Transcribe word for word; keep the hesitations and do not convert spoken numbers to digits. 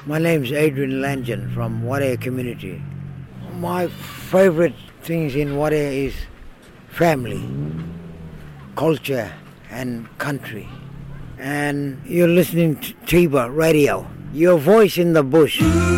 My name is Adrian Langen from Warea community. My favorite things in Warea is family, culture and country. And you're listening to Tiba Radio, your voice in the bush.